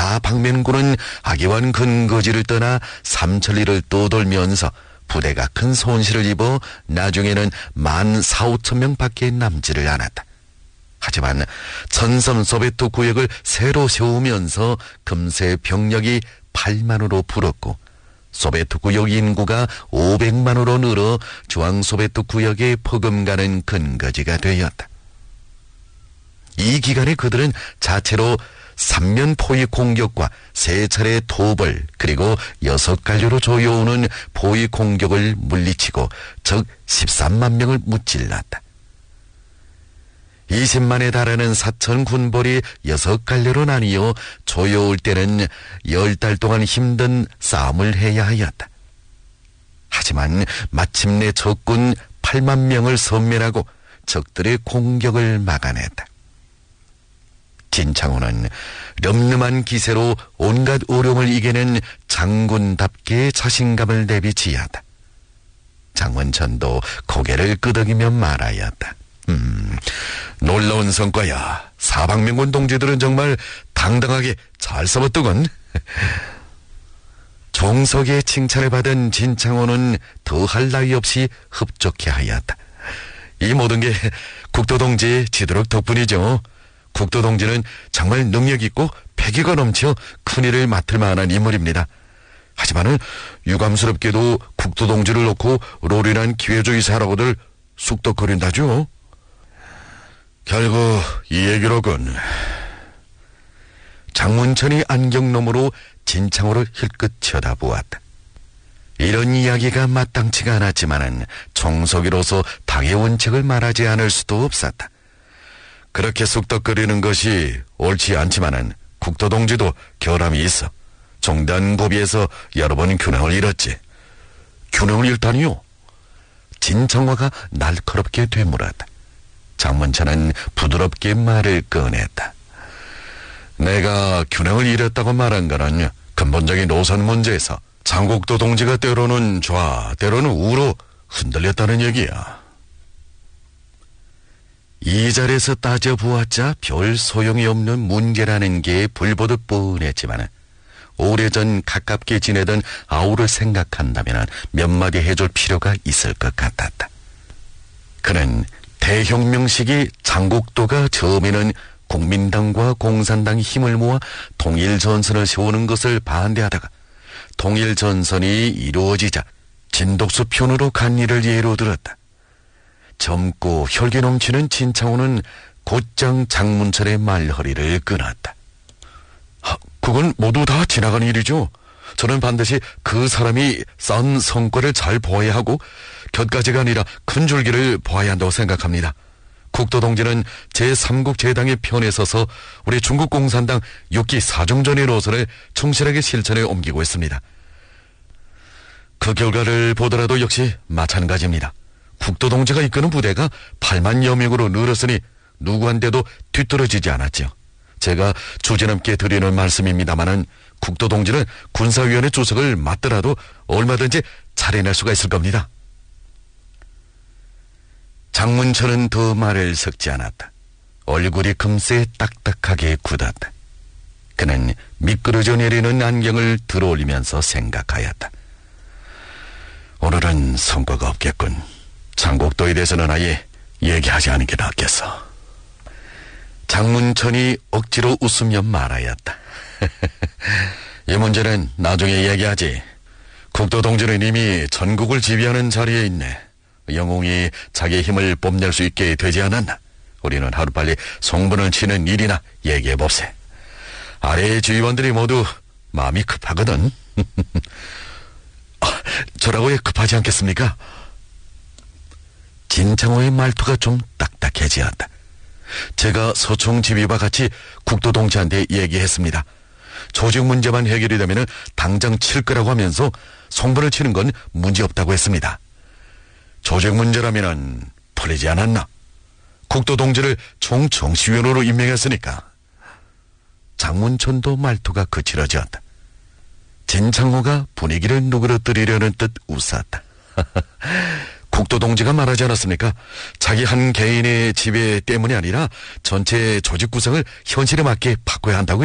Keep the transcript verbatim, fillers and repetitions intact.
사방면군은 하기원 근거지를 떠나 삼천리를 떠돌면서 부대가 큰 손실을 입어 나중에는 만 사오천 명 밖에 남지를 않았다. 하지만 천섬 소베트 구역을 새로 세우면서 금세 병력이 팔만으로 불었고 소베트 구역 인구가 오백만으로 늘어 중앙 소베트 구역에 퍼금가는 근거지가 되었다. 이 기간에 그들은 자체로 삼면 포위 공격과 세 차례 토벌 그리고 여섯 갈료로 조여오는 포위 공격을 물리치고 적 십삼만 명을 무찔렀다. 이십만에 달하는 사천 군벌이 여섯 갈래로 나뉘어 조여올 때는 열 달 동안 힘든 싸움을 해야 하였다. 하지만 마침내 적군 팔만 명을 섬멸하고 적들의 공격을 막아냈다. 진창호는 름름한 기세로 온갖 어려움을 이겨낸 장군답게 자신감을 내비치었다. 장원천도 고개를 끄덕이며 말하였다. 음, 놀라운 성과야. 사방면군 동지들은 정말 당당하게 잘 싸웠더군. 종석의 칭찬을 받은 진창호는 더할 나위 없이 흡족해 하였다. 이 모든 게 국도동지 지도록 덕분이죠. 국도동지는 정말 능력있고 패기가 넘쳐 큰일을 맡을 만한 인물입니다. 하지만은 유감스럽게도 국도동지를 놓고 롤이란 기회주의 사라고들 쑥덕거린다죠. 결국 이 얘기로군. 장문천이 안경너머로 진창호를 힐끗 쳐다보았다. 이런 이야기가 마땅치가 않았지만은 종석이로서 당의 원칙을 말하지 않을 수도 없었다. 그렇게 쑥덕거리는 것이 옳지 않지만은 국도동지도 결함이 있어 종단고비에서 여러 번 균형을 잃었지. 균형을 잃다니요? 진창호가 날카롭게 되물었다. 장문찬은 부드럽게 말을 꺼냈다. 내가 균형을 잃었다고 말한 거는 근본적인 노선 문제에서 장국도 동지가 때로는 좌, 때로는 우로 흔들렸다는 얘기야. 이 자리에서 따져보았자 별 소용이 없는 문제라는 게 불보듯 뻔했지만 오래전 가깝게 지내던 아우를 생각한다면 몇 마디 해줄 필요가 있을 것 같았다. 그는 대혁명식이 장국도가 처음에는 국민당과 공산당이 힘을 모아 통일전선을 세우는 것을 반대하다가 통일전선이 이루어지자 진독수 편으로 간 일을 예로 들었다. 젊고 혈기 넘치는 진창호는 곧장 장문철의 말허리를 끊었다. 하, 그건 모두 다 지나간 일이죠. 저는 반드시 그 사람이 쌓은 성과를 잘 보아야 하고 곁가지가 아니라 큰 줄기를 보아야 한다고 생각합니다. 국도동지는 제삼국 제당의 편에 서서 우리 중국 공산당 육 기 사중전의 노선을 충실하게 실천해 옮기고 있습니다. 그 결과를 보더라도 역시 마찬가지입니다. 국도동지가 이끄는 부대가 팔만여 명으로 늘었으니 누구한테도 뒤떨어지지 않았죠. 제가 주제넘게 드리는 말씀입니다마는 국도동지는 군사위원회 주석을 맡더라도 얼마든지 차려낼 수가 있을 겁니다. 장문철은 더 말을 섞지 않았다. 얼굴이 금세 딱딱하게 굳었다. 그는 미끄러져 내리는 안경을 들어올리면서 생각하였다. 오늘은 성과가 없겠군. 장국도에 대해서는 아예 얘기하지 않은 게 낫겠어. 장문천이 억지로 웃으며 말하였다. 이 문제는 나중에 얘기하지. 국도동지는 이미 전국을 지배하는 자리에 있네. 영웅이 자기의 힘을 뽐낼 수 있게 되지 않았나? 우리는 하루빨리 송분을 치는 일이나 얘기해봅세. 아래의 지휘관들이 모두 마음이 급하거든. 아, 저라고 왜 급하지 않겠습니까? 진창호의 말투가 좀 딱딱해지었다. 제가 서총 지휘와 같이 국도동지한테 얘기했습니다. 조직 문제만 해결이 되면 당장 칠 거라고 하면서 송분을 치는 건 문제없다고 했습니다. 조직 문제라면 풀리지 않았나? 국도동지를 총정치위원으로 임명했으니까. 장문천도 말투가 거칠어졌다. 진창호가 분위기를 누그러뜨리려는 듯 웃었다. 국도동지가 말하지 않았습니까? 자기 한 개인의 지배 때문이 아니라 전체 조직 구성을 현실에 맞게 바꿔야 한다고요.